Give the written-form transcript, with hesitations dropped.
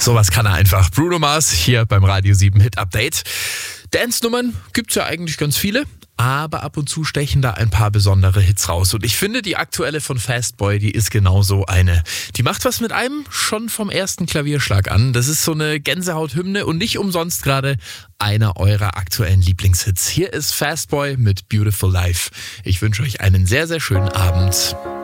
Sowas kann er einfach. Bruno Mars hier beim Radio 7 Hit Update. Dance-Nummern gibt's ja eigentlich ganz viele, aber ab und zu stechen da ein paar besondere Hits raus. Und ich finde, die aktuelle von Fastboy, die ist genauso eine. Die macht was mit einem schon vom ersten Klavierschlag an. Das ist so eine Gänsehaut-Hymne und nicht umsonst gerade einer eurer aktuellen Lieblingshits. Hier ist Fastboy mit Beautiful Life. Ich wünsche euch einen sehr, sehr schönen Abend.